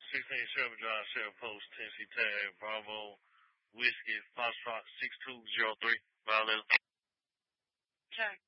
16 Sherman Drive, Sheriff Post, Tennessee Tag, Bravo, Whiskey, Foxtrot, 6203, Violator. Okay.